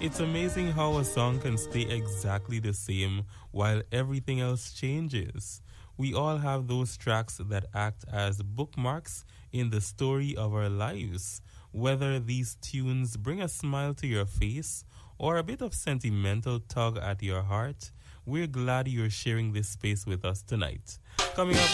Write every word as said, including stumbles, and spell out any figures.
It's amazing how a song can stay exactly the same while everything else changes. We all have those tracks that act as bookmarks in the story of our lives. Whether these tunes bring a smile to your face or a bit of sentimental tug at your heart, we're glad you're sharing this space with us tonight. Coming up